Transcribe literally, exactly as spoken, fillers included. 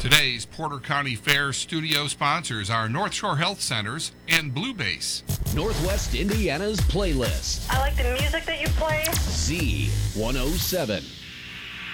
Today's Porter County Fair studio sponsors are North Shore Health Centers and Blue Base. Northwest Indiana's playlist. I like the music that you play. Z one oh seven.